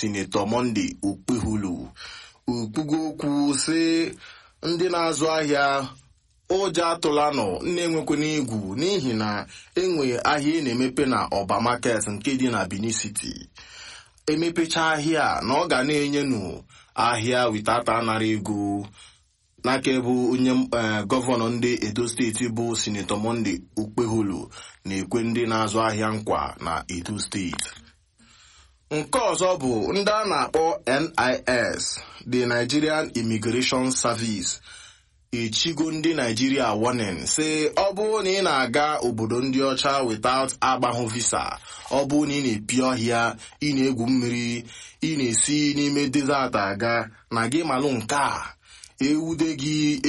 Sinetọ Monday Okpehulu okpugo okwu sị ndị na-azụ ahịa ụjọ atụlanụ na-enwekwana egwu n'ihi na enwe ahịa na-emepe na Ọba Market nke dị na Benin City. Emepecha ahịa na ọ ga na-enyenu ahịa witata anara ego n'aka bụ onye gọvanọ ndị Edo steeti bụ Sinetọ Monday Okpehulu na-ekwe ndị na-azụ ahịa nkwa na Edo steeti. Nke ọzọ bụ ndị a na-akpọ NIS, the Nigerian Immigration Service, echigo ndị Nigeria warning sị ọ bụrụ na ị na-aga obodo ndị ọcha without agbahụ visa, ọ bụrụ na ị na-epi ọhịa, ị na-egwu mmiri, ị na-esi n'ime desert aga, na gị malụ nke a ewude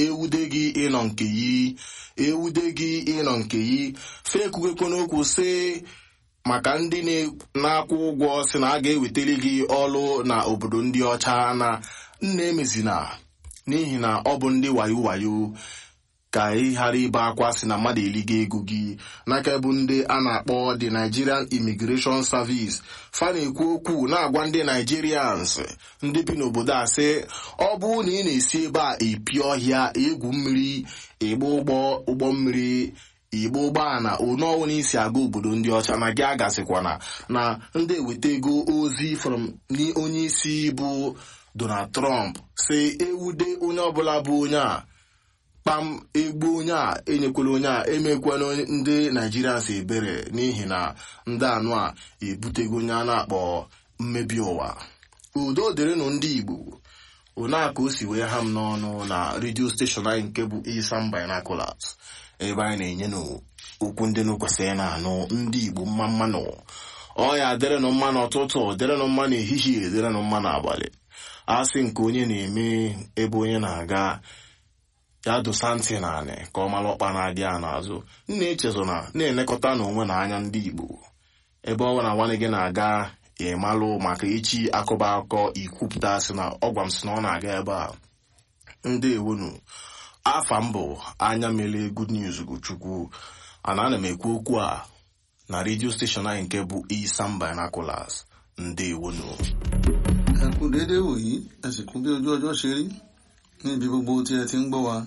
gị ịnọ nke yi, ewude gị ịnọ nke yi. Fekwukwe n'okwu sị maka ndị na-akwụ ụgwọ sị na a ga-ewetara gị ọlụ na obodo ndị ọcha na nna emezina n'ihi na ọ bụ ndị wayo wayo ka ị ghara ibe akwa sị na mmadụ eliga ego gị. N'aka bụ ndị a na-akpọ the Nigerian Immigration Service fa na-ekwu okwu na-agwa ndị Nigerians ndị bi n'obodo a sị ọ bụ na ị na-esi ebe a epi ọhịa, egwu mmiri, ịgba ụgbọ mmiri, igbo ụgbọala onye ọwụna isi aga obodo ndị ọcha na gị agazikwana na ndị eweta ego ozi from onye isi bụ Donald Trump si ewude onye ọbụla bụ onye a kpam egbu onye a enyekwala onye a emekwana ndị Nigerians ebere n'ihi na ndị anụ a ebutego onye a na-akpọ mmebi ụwa. Udo dịrịnụ ndị Igbo, ona ka o si wee ha m n'ọnụ na redio steshọn anyị nke bụ Isam Binoculars, ebe anyị na-enye n'okwu ndị kwesịrị na-anụ ndị Igbo mma mmanụ. Ọ ya dịrịnụ mma n'ụtụtụ, dịrịnụ mma n'ehihie, dịrịnụ mma n'abalị. Asị nke onye na-eme ebe onye na-aga ya dosa ntị naanị ka ọ mara ọkpa na-adị a n'azụ. Na-echezọ na-elekọta n'onwe na anya ndị Igbo ebe ọ na nwanne gị na-aga ịmalụ maka echi akọba akọ ikwupụta sị na ọgwa m sị na ọ na-aga ebe a. Ndị ewonu afa mbụ anya mele Good News Ugochukwu, ana m ekwu okwu a na redio steshọn anyị nke bụ Isam Binoculars. Ndị ewonu ẹkú déédéé wòyí, ẹsìnkú bí ojú ọjọ́ ṣe rí níbi gbogbo tí ẹ ti ń gbọ́ wa.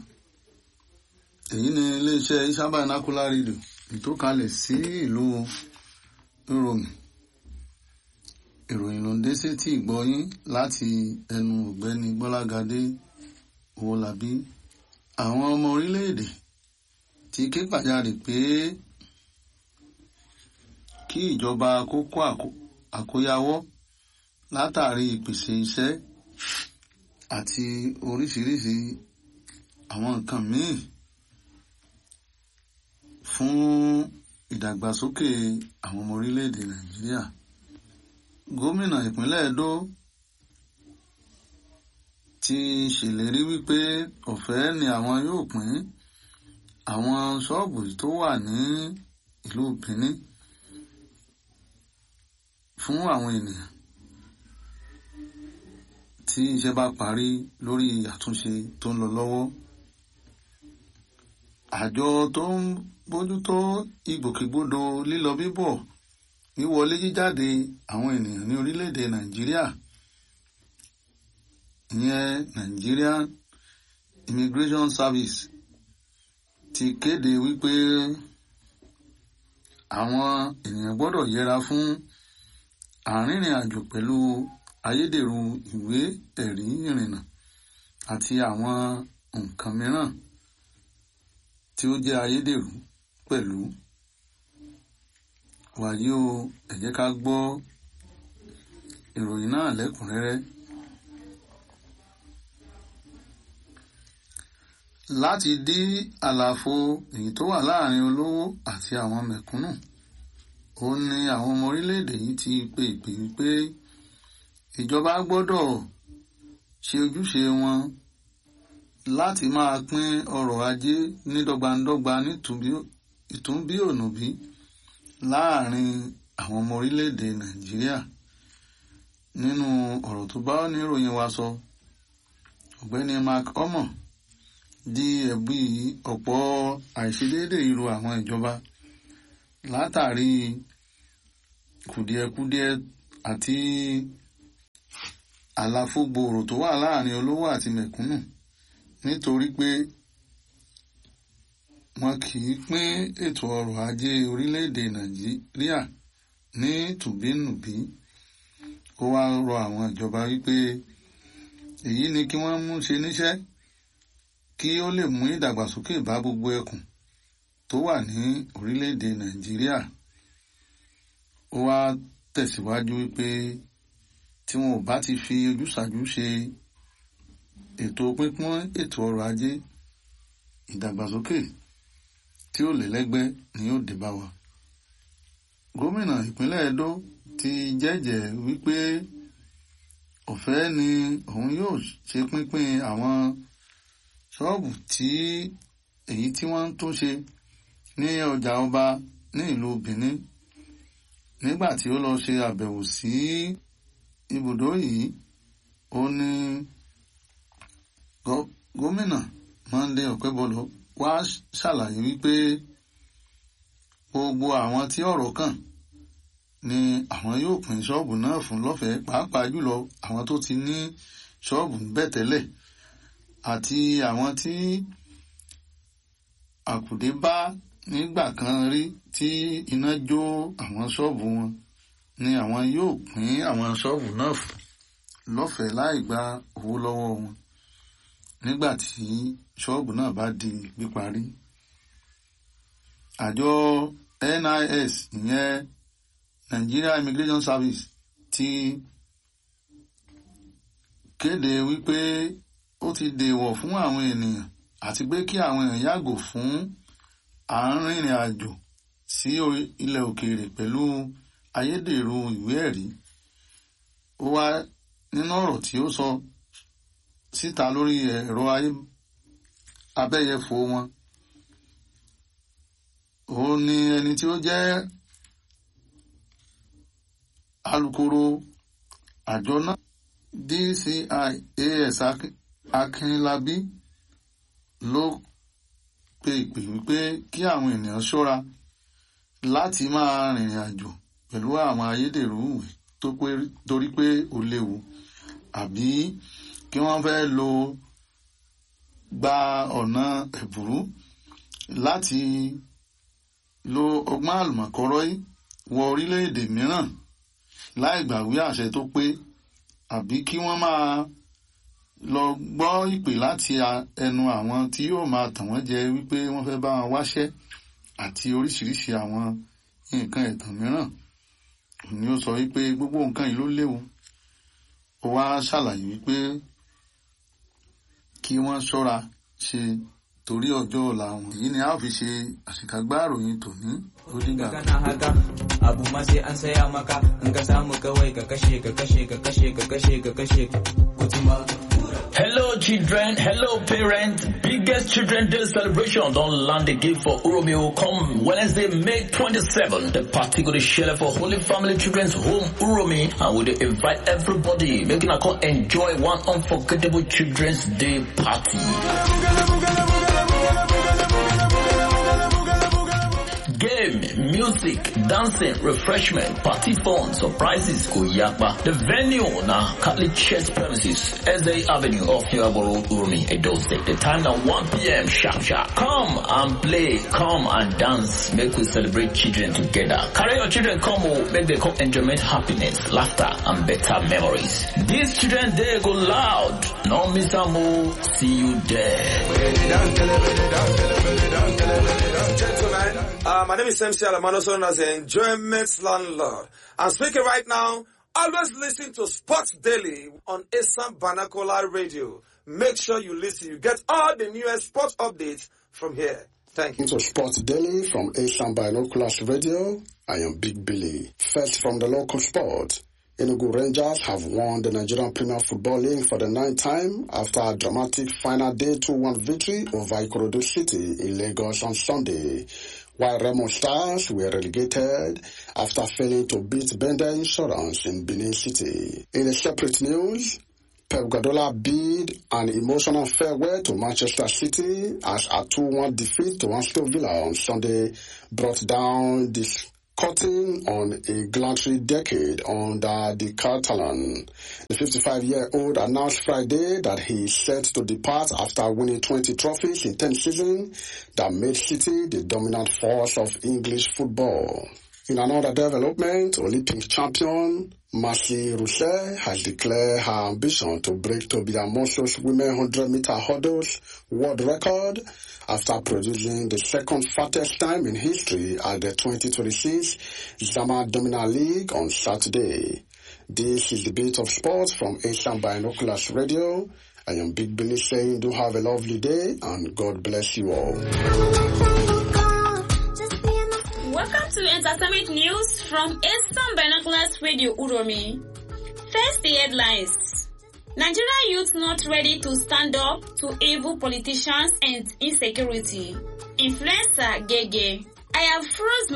Èyí ni iléeṣẹ́ Isam Binocular Radio tó kalẹ̀ sí ìlú Ìròyìn. Ìròyìn ló ń dé sétí ìgbọ́yín láti ẹnu ọ̀gbẹ́ni Gbọ́lágadé Owólabí. Àwọn ọmọ orílẹ̀-èdè ti ké pàjáde pé kí ìjọba kó kó àkóyawọ́ látàrí ìpèsè iṣẹ́ àti oríṣiríṣi àwọn nǹkan míì fún ìdàgbàsókè àwọn ọmọ orílẹ̀-èdè Nàìjíríà. Gómìnà ìpínlẹ̀ Ẹdó ti ṣèlérí wípé ọ̀fẹ́ ni àwọn yóò pín àwọn ṣọ́ọ̀bù tó wà ní ìlú Benin fún àwọn ènìyàn tí iṣẹ́ bá parí lórí àtúnṣe tó ń lọ lọ́wọ́. Àjọ tó ń bójútó ìgbòkègbodò lílọ bíbọ̀ wíwọlé jíjáde àwọn ènìyàn ní orílẹ̀-èdè Nàìjíríà, ìyẹn Nigerian Immigration Service, ti kéde wípé àwọn ènìyàn gbọ́dọ̀ yẹra fún àrìnrìn àjò pẹ̀lú ayédèrú ìwé ẹ̀rí ìrìnnà àti àwọn nǹkan mìíràn tí ó jẹ́ ayédèrú pẹ̀lú. Wàyí o, ẹ jẹ́ ká gbọ́ ìròyìn náà lẹ́kùnrẹ́rẹ́. Láti dí àlàfo èyí tó wà láàrin olówó àti àwọn mẹ̀kúnnù, ó ní àwọn ọmọ orílẹ̀-èdè yìí ti pe ìpè wípé ìjọba gbọ́dọ̀ ṣe ojúṣe wọn láti máa pín ọrọ̀ ajé ní dọ́gbandọ́gba ìtúnbí ònùbí láàrin àwọn ọmọ orílẹ̀-èdè Nàìjíríà. Nínú ọ̀rọ̀ tó bá oníròyìn wa sọ, ọ̀gbẹ́ni Mark Omo di ẹ̀bi ọ̀pọ̀ àìṣedéédé irú àwọn ìjọba látàrí kùdìẹ̀kudiẹ àti àlàfo gbòòrò tó wà láàrin olówó àti mẹ̀kúnnù nítorí pé wọn kì í pín ètò ọrọ̀ ajé orílẹ̀-èdè Nàìjíríà ní tùbínùbí. Ó wá rọ àwọn ìjọba wípé èyí ni kí wọ́n mú ṣe níṣẹ́ kí ó lè mú ìdàgbàsókè bá gbogbo ẹkùn tó wà ní orílẹ̀-èdè Nàìjíríà. Ó wá tẹ̀síwájú wípé tí wọn ò bá ti fi ojúsàájú ṣe ètò pínpín ètò ọrọ̀ ajé, ìdàgbàsókè tí ó lẹ́lẹ́gbẹ́ ni yóò dé bá wa. Gómìnà ìpínlẹ̀ Edo ti jẹ́jẹ̀ẹ́ wípé ọ̀fẹ́ ni òun yóò ṣe pínpín àwọn ṣọ́ọ̀bù èyí tí wọ́n ń tún ṣe ní ọjà ọba ní ìlú Benin. Nígbà tí ó lọ ṣe àbẹ̀wò sí ibùdó yìí, ó ní gómìnà Monday Okebolo wá ṣàlàyé wípé gbogbo àwọn tí ọ̀rọ̀ kàn ni àwọn yóò pín ṣọ́ọ̀bù náà fún lọ́fẹ̀ẹ́, pàápàá jùlọ àwọn tó ti ní ṣọ́ọ̀bù bẹ́ẹ̀ tẹ́lẹ̀ àti àwọn tí àkùdé bá nígbà kan rí tí iná jó àwọn ṣọ́ọ̀bù wọn ni àwọn yóò pín àwọn ṣọ́ọ̀bù náà fún lọ́fẹ̀ẹ́ láì gba owó lọ́wọ́ wọn nígbà tí ṣọ́ọ̀bù náà bá di píparí. Àjọ NIS ìyẹn Nigeria Immigration Service ti kéde wípé ó ti dèwọ̀ fún àwọn ènìyàn àti pé kí àwọn èèyàn yàgò fún àárínrìn àjò sí ilẹ̀ òkèèrè pẹ̀lú ayédèrú ìwé ẹ̀rí. Ó wá nínú ọ̀rọ̀ tí ó sọ síta lórí ẹ̀rọ abẹ́yẹfò wọn. Ó ní ẹni tí ó jẹ́ alukoro àjọ náà DCI AS Akínlábí ló pe ìpè wípé kí àwọn ènìyàn ṣọ́ra láti máa rìnrìn àjò pẹ̀lú àwọn ayédèrú ìwé torí pé ó léwu, àbí kí wọ́n fẹ́ gba ọ̀nà ẹ̀bùrú láti lo ọgbọ́n àlùmọ̀kọ́rọ́ wọ orílẹ̀-èdè mìíràn láì gbàwé àṣẹ tó pé, àbí kí wọ́n máa lọ gbọ́ ìpè láti ẹnu àwọn tí yóò máa tàn wọ́n jẹ wípé wọ́n fẹ́ bá wọn wáṣẹ́ àti oríṣiríṣi àwọn nǹkan ẹ̀tàn mìíràn. Ni ó sọ wípé gbogbo nǹkan yìí ló léwu. Ó wá ṣàlàyé wípé kí wọ́n ṣọ́ra ṣe torí ọjọ́ ọ̀la wọn. Èyí ni a ó fi ṣe àṣìkágbá ìròyìn tòní. Ó dìgbà. Abu ma sai an saya maka in ka samu kawai ka kashe kutima. Hello children, hello parents. Biggest Children's Day celebration don't land again for Uromio come Wednesday, May 27th. The party go to share for Holy Family Children's Home Uromi, and we will invite everybody making a come enjoy one unforgettable Children's Day party. Game, music, dancing, refreshment, party fun, surprises, Kuyapa. The venue now Catholic Church premises, SA Avenue off Hiaboro, Urumi, Edo State. The time now 1 p.m. sharp. Come and play, come and dance, make we celebrate children together. Carry your children come, make them come enjoyment, happiness, laughter, and better memories. This Children's Day go loud. No miss a move. See you there. My name is MC Alamano, known as the Enjoyment Landlord. I'm speaking right now. Always listen to Sports Daily on Assam Banakola Radio. Make sure you listen. You get all the newest sports updates from here. Thank you. To Sports Daily from Assam Binoculars Radio, I am Big Billy. First from the local sport. Enugu Rangers have won the Nigerian Premier Football League for the 9th time after a dramatic final day 2-1 victory over Ikorodu City in Lagos on Sunday, while Remo Stars were relegated after failing to beat Bender Insurance in Benin City. In a separate news, Pep Guardiola bid an emotional farewell to Manchester City as a 2-1 defeat to Aston Villa on Sunday brought down this cutting on a glanty decade under the Catalan. The 55-year-old announced Friday that he is set to depart after winning 20 trophies in 10 seasons that made City the dominant force of English football. In another development, Olympic champion Marcy Rousset has declared her ambition to break Tobi Amoso's women 100-meter hurdles world record after producing the second fastest time in history at the 2026 Zama Domina League on Saturday. This is the Bit of Sports from Asian Binoculars Radio. I am Big Billy saying do have a lovely day and God bless you all. Welcome to Entertainment News from Asian Binoculars Radio Uromi. First, the headlines. Nigeria youth not ready to stand up to evil politicians and insecurity. Influencer Gege. I have frozen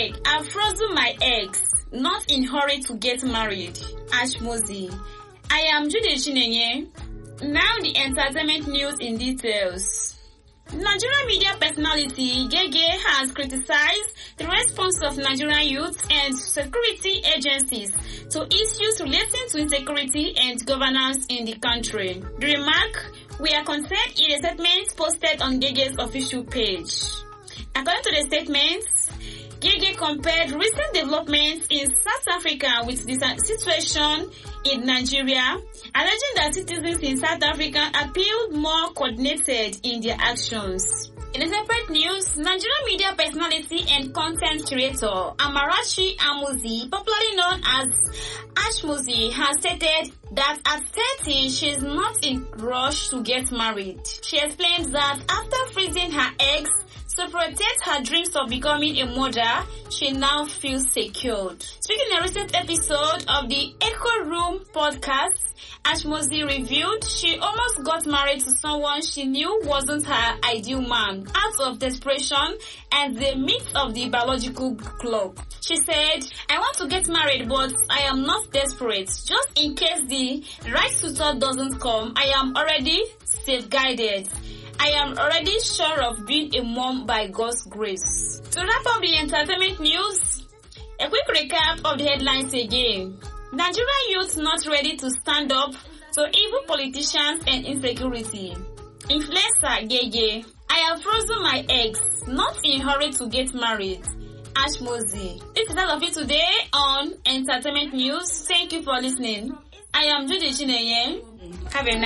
my eggs. Not in hurry to get married. Ashmozi. I am Jude Chinenye. Now the entertainment news in details. Nigerian media personality Gege has criticized the response of Nigerian youth and security agencies to issues relating to insecurity and governance in the country. The remark, we are concerned, in a statement posted on Gege's official page. According to the statement, Gege compared recent developments in South Africa with the situation in Nigeria, alleging that citizens in South Africa appealed more coordinated in their actions. In a separate news, Nigerian media personality and content creator Amarachi Amuzi, popularly known as Ashmozi, has stated that at 30 she is not in a rush to get married. She explains that after freezing her eggs to protect her dreams of becoming a mother, she now feels secured. Speaking in a recent episode of the Echo Room podcast, Ashmozi revealed she almost got married to someone she knew wasn't her ideal man out of desperation and the myth of the biological clock. She said, I want to get married but I am not desperate. Just in case the right suitor doesn't come, I am already safeguarded. I am already sure of being a mom by God's grace. To wrap up the entertainment news, a quick recap of the headlines again. Nigerian youth not ready to stand up to evil politicians and insecurity. Influencer Gege. I have frozen my eggs, not in a hurry to get married. Ashmozi. This is all of it today on Entertainment News. Thank you for listening. I am Judy Chinenye. Have a nice